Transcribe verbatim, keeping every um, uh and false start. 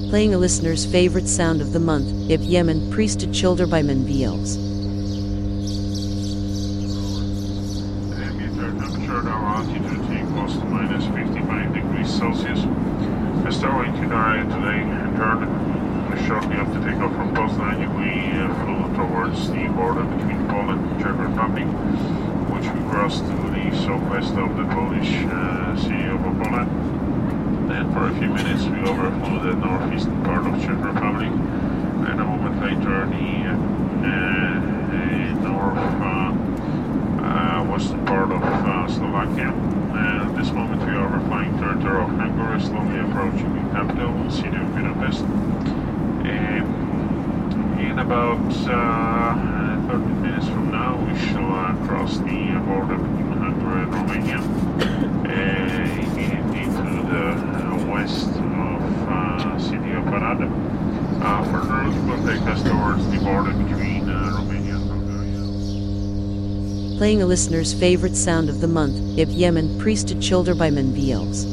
Playing a listener's favorite sound of the month, Ib Yemen Priested Childer by Menviels. The ambient temperature now altitude equals to minus fifty-five degrees Celsius. The starway to the area today and Jordan is shortly up to take off from Poznan. We uh, flew towards the border between Poland and Czech Republic, which we crossed to the southwest of the Polish uh, city of Opola. Then for a few minutes we overflew the northeastern part of Czech Republic, and a moment later the uh, uh, north uh, uh, western part of uh, Slovakia. And at this moment we are overflying territory of Hungary, slowly approaching the capital, city of Budapest. And in about uh, thirty minutes from now we shall uh, cross the border between Hungary and Romania uh, into the uh, west of uh, city of Arad. Uh, further it will take us towards the border between uh, Romania and Bulgaria. Playing a listener's favorite sound of the month, Ib Yemen Priested Childer by Menviels.